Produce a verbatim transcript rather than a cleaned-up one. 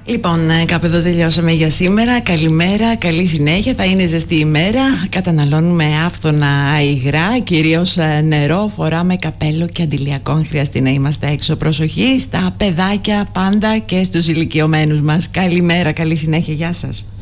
Λοιπόν, κάπου εδώ τελειώσαμε για σήμερα. Καλημέρα, καλή συνέχεια. Θα είναι ζεστή ημέρα. Καταναλώνουμε άφθονα υγρά, κυρίως νερό. Φοράμε καπέλο και αντιλιακό αν χρειαστεί να είμαστε έξω. Προσοχή στα παιδάκια πάντα και στους ηλικιωμένους μας. Καλημέρα, καλή συνέχεια. Γεια σας.